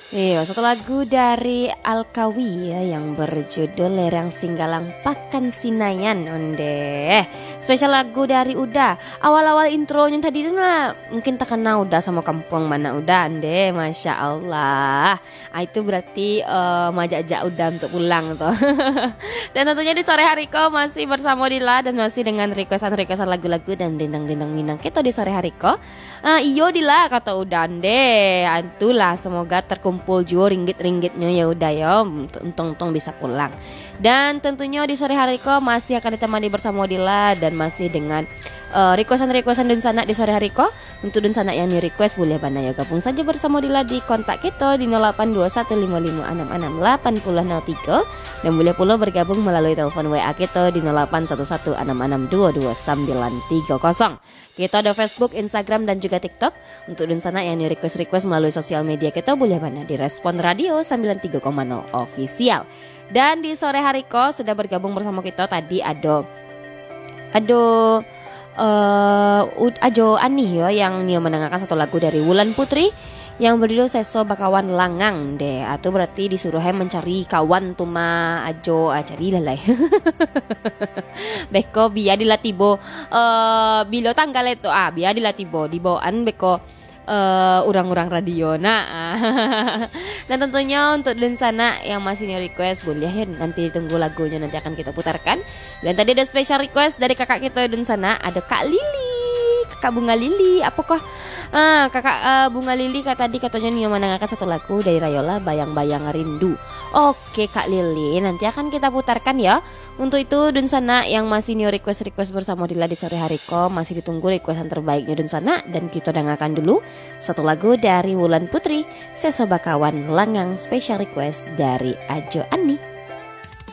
Iya, satu lagu dari Alkawi ya yang berjudul Lerang Singgalang Pakan Sinayan onde. Spesial lagu dari Uda. Awal-awal intronya tadi itu lah mungkin tak kenal Uda sama kampung mana Uda ande. Masya Allah. Itu berarti majak-jak Uda untuk pulang tuh. Dan tentunya di sore hari ko masih bersama Dila dan masih dengan requestan lagu-lagu dan dendang-dendang Minang kita di sore hari ko. Iyo Dila kata Uda ande. Itulah semoga terkumpul juga ringgit-ringgitnya ya udah ya untung-untung bisa pulang. Dan tentunya di sore hari ko masih akan ditemani bersama Dila dan masih dengan requestan dan sana di sore hari ko. Untuk dan sana yang di request boleh bana ya gabung saja bersama Dila di kontak kita di 082155668003 dan boleh pula bergabung melalui telepon WA kita di 081166222930. Kita ada Facebook, Instagram dan juga TikTok. Untuk dan sana yang di request melalui sosial media kita boleh bana di Respon Radio 93,0 official. Dan di sore hari ko sudah bergabung bersama kita tadi Ado Ajo Ani ya yang dia mendengarkan satu lagu dari Wulan Putri yang berjudul Seso Bakawan Langang deh. Atau berarti disuruh mencari kawan tuma Ajo cari lalai. Beko biar dilatibo bilo tanggal itu biar dilatibo di bawaan beko orang-orang radio dan tentunya untuk dan sana yang masih new request boleh ya nanti tunggu lagunya nanti akan kita putarkan. Dan tadi ada special request dari kakak kita dan sana ada Kak Bunga Lili apakah kakak Bunga Lili tadi katanya nih mendengarkan satu lagu dari Rayola Bayang-Bayang Rindu. Oke Kak Lili nanti akan kita putarkan ya. Untuk itu dan sana yang masih new request bersama Dila di sore hari ko masih ditunggu requestan terbaiknya dan sana dan kita dengarkan dulu satu lagu dari Wulan Putri Seso Bakawan Langang special request dari Ajo Ani.